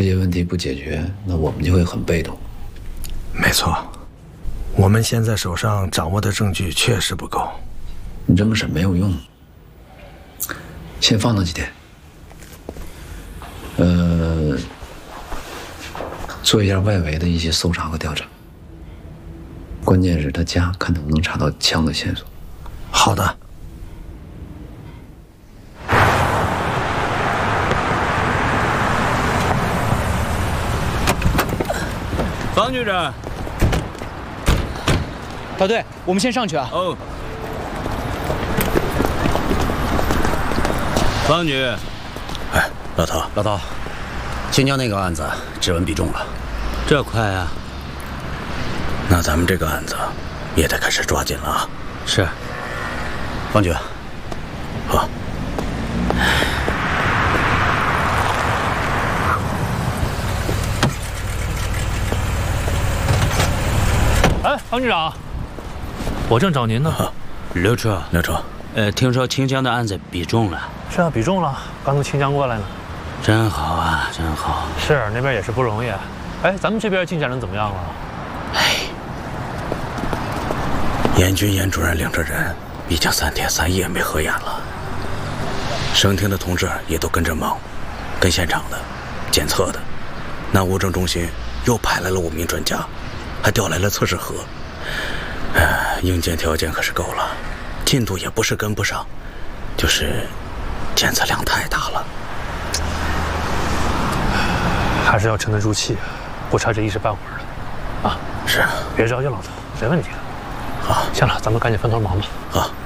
这些问题不解决，那我们就会很被动。 没错，我们现在手上掌握的证据确实不够。 你这么审没有用，先放那几天。做一下外围的一些搜查和调查。关键是他家，看能不能查到枪的线索。 好的。 方局长， 老队，我们先上去啊。 哦。方局， 哎，老头，新疆那个案子指纹比中了， 这快啊！ 那咱们这个案子也得开始抓紧了啊。 是， 方局，好。 哎，方局长，我正找您呢。 刘处，听说清江的案子比中了。 是啊，比中了，刚从清江过来呢。 真好啊，真好。 是，那边也是不容易啊。哎，咱们这边进展的怎么样了？ 严军严主任领着人，已经3天3夜没合眼了。省厅的同志也都跟着忙，跟现场的、检测的。那物证中心又派来了5名专家，还调来了测试盒。硬件条件可是够了，进度也不是跟不上，就是检测量太大了。 还是要沉得住气，不差这一时半会儿的。啊， 是， 别着急，老头，没问题的。 好， 行了，咱们赶紧分头忙吧。 好。